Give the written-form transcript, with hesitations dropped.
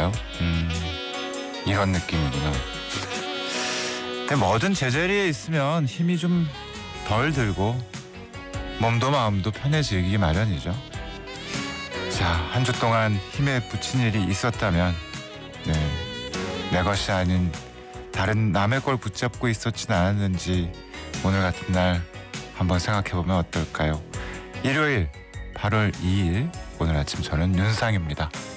어떨까요? 이런 느낌이구나. 근데 뭐든 제자리에 있으면 힘이 좀 덜 들고 몸도 마음도 편해지기 마련이죠. 자, 한 주 동안 힘에 부친 일이 있었다면 내 것이 아닌 다른 남의 걸 붙잡고 있었진 않았는지 오늘 같은 날 한번 생각해보면 어떨까요? 일요일 8월 2일 오늘 아침 저는 윤상입니다.